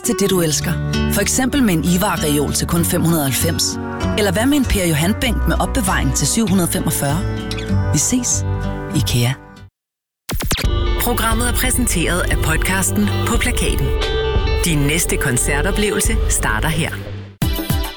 til det, du elsker. For eksempel med en Ivar-reol til kun 590. Eller hvad med en Per Johan-bænk med opbevaring til 745. Vi ses. IKEA. Programmet er præsenteret af podcasten På Plakaten. Din næste koncertoplevelse starter her.